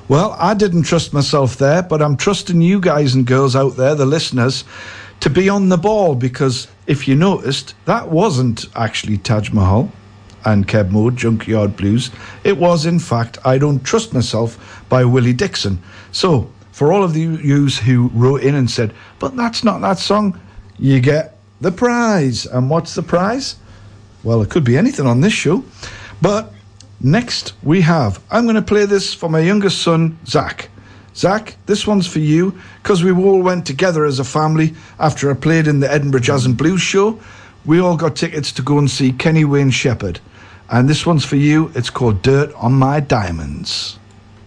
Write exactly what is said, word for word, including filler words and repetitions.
Well, I didn't trust myself there, but I'm trusting you guys and girls out there, the listeners, to be on the ball, because if you noticed, that wasn't actually Taj Mahal and Keb Mo, Junkyard Blues. It was, in fact, I Don't Trust Myself by Willie Dixon. So, for all of you who wrote in and said, but that's not that song, you get the prize. And what's the prize? Well, it could be anything on this show. But next we have, I'm going to play this for my youngest son, Zach. Zach, this one's for you, because we all went together as a family after I played in the Edinburgh Jazz and Blues show. We all got tickets to go and see Kenny Wayne Shepherd. And this one's for you. It's called Dirt on My Diamonds.